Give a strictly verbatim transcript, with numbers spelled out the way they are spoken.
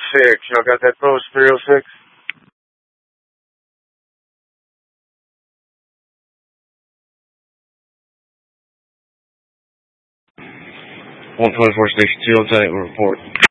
six. Y'all got that post three oh six? one twenty-four Station two, Lieutenant, report.